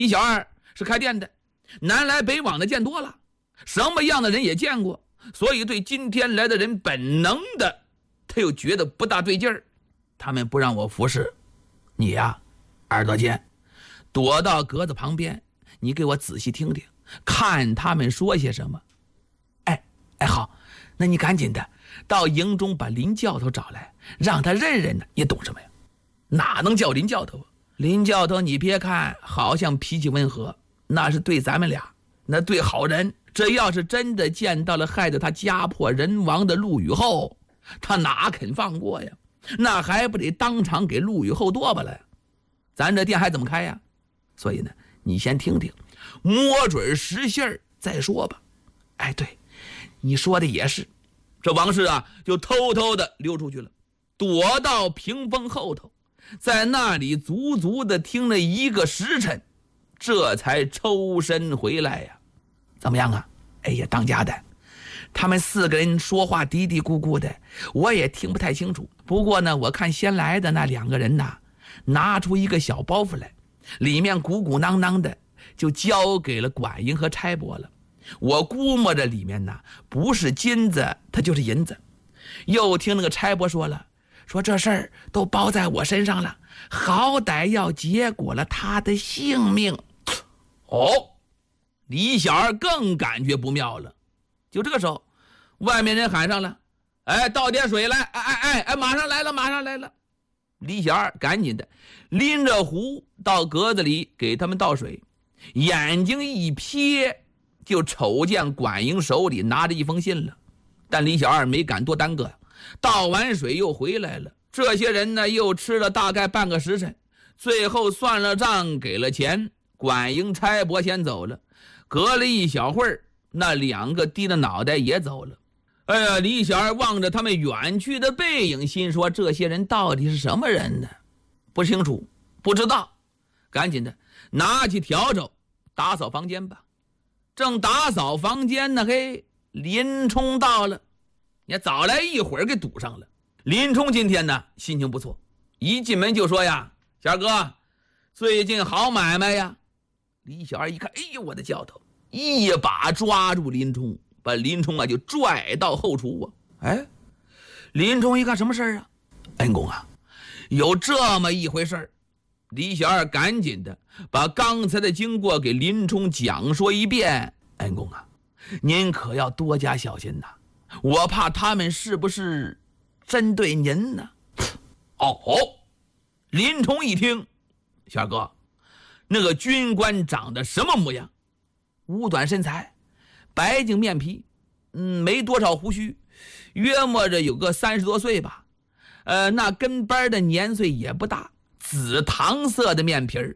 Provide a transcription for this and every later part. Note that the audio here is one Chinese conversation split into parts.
李小二是开店的，南来北往的见多了，什么样的人也见过，所以对今天来的人本能的他又觉得不大对劲儿。他们不让我服侍，你呀，耳朵尖，躲到格子旁边，你给我仔细听听，看他们说些什么。哎，好，那你赶紧的到营中把林教头找来，让他认认呢。你懂什么呀？哪能叫林教头啊？林教头你别看好像脾气温和，那是对咱们俩，那对好人。这要是真的见到了害得他家破人亡的陆雨后，他哪肯放过呀？那还不得当场给陆雨后剁吧了呀？咱这店还怎么开呀？所以呢，你先听听，摸准实信儿再说吧。哎，对，你说的也是。这王氏啊，就偷偷的溜出去了，躲到屏风后头，在那里足足的听了1个时辰，这才抽身回来呀。怎么样啊？哎呀，当家的，他们4个人说话嘀嘀咕咕的，我也听不太清楚。不过呢，我看先来的那2个人呐，拿出一个小包袱来，里面鼓鼓囊囊的，就交给了管营和差拨了。我估摸着里面呢，不是金子，它就是银子。又听那个差拨说了，说这事儿都包在我身上了，好歹要结果了他的性命。哦，李小二更感觉不妙了。就这个时候，外面人喊上了，哎，倒点水来，哎，马上来了，马上来了。李小二赶紧的拎着壶到格子里给他们倒水，眼睛一瞥，就瞅见管营手里拿着一封信了。但李小二没敢多耽搁，倒完水又回来了。这些人呢，又吃了大概半个时辰，最后算了账，给了钱，管营差拨先走了。隔了一小会儿，那2个低着脑袋也走了。哎呀，李小二望着他们远去的背影，心说这些人到底是什么人呢？不清楚，不知道。赶紧的拿起笤帚打扫房间吧。正打扫房间呢，嘿，林冲到了，也早来一会儿给堵上了。林冲今天呢心情不错，一进门就说呀，小二哥，最近好买卖呀。李小二一看，哎呦我的教头，一把抓住林冲，把林冲啊就拽到后厨啊。哎，林冲一看什么事儿啊？恩公啊，有这么一回事儿。李小二赶紧的把刚才的经过给林冲讲说一遍。恩公啊，您可要多加小心呐，我怕他们是不是针对您呢？哦，林冲一听，小二哥，那个军官长得什么模样？五短身材，白净面皮，没多少胡须，约摸着有个30多岁吧。那跟班的年岁也不大，紫糖色的面皮儿。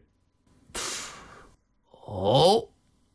哦，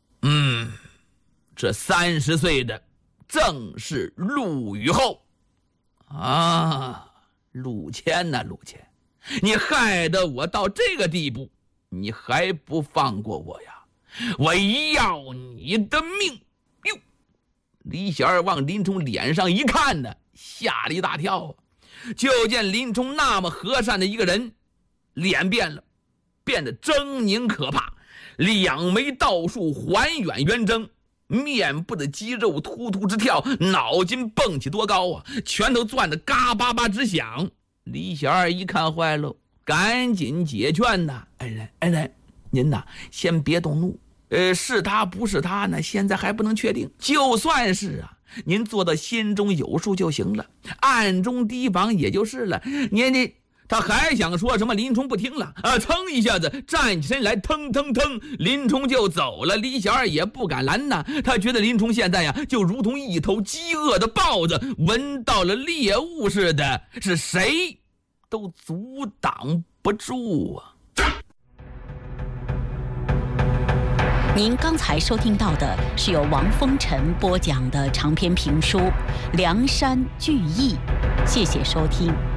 这30岁的正是陆雨后啊！陆谦呐，陆谦，你害得我到这个地步，你还不放过我呀？我要你的命！哟，李小二往林冲脸上一看呢，吓了一大跳啊！就见林冲那么和善的一个人，脸变了，变得狰狞可怕，2眉倒竖，环远圆睁，面部的肌肉突突直跳，脑筋蹦起多高啊，拳头攥得嘎巴巴直响。李小二一看坏了，赶紧解劝呐，恩人，您呐先别动怒，是他不是他呢，现在还不能确定。就算是啊，您做到心中有数就行了，暗中提防也就是了。你他还想说什么，林冲不听了啊，噌一下子站起身来，腾，林冲就走了。李小二也不敢拦呐，他觉得林冲现在呀，就如同一头饥饿的豹子，闻到了猎物似的，是谁都阻挡不住啊。 您刚才收听到的是由王风尘播讲的长篇评书《梁山聚义》，谢谢收听。